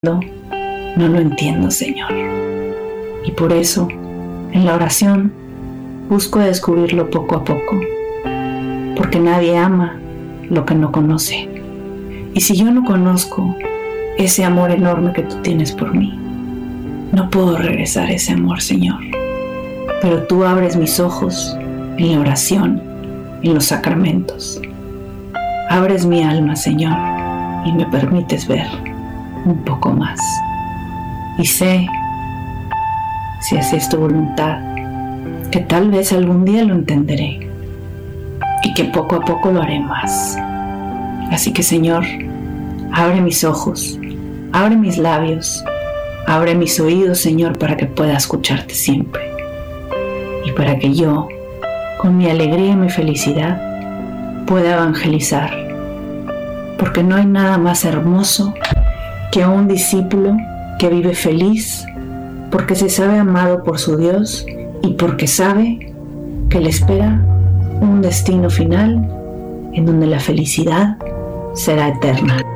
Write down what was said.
no lo entiendo, Señor. Y por eso, en la oración, busco descubrirlo poco a poco, porque nadie ama lo que no conoce. Y si yo no conozco ese amor enorme que tú tienes por mí, no puedo regresar ese amor, Señor. Pero tú abres mis ojos en la oración, en los sacramentos. Abres mi alma, Señor, y me permites ver un poco más. Y sé, si así es tu voluntad, que tal vez algún día lo entenderé y que poco a poco lo haré más. Así que, Señor, abre mis ojos, abre mis labios, abre mis oídos, Señor, para que pueda escucharte siempre y para que yo, con mi alegría y mi felicidad, pueda evangelizar, porque no hay nada más hermoso que un discípulo que vive feliz porque se sabe amado por su Dios y porque sabe que le espera un destino final en donde la felicidad será eterna.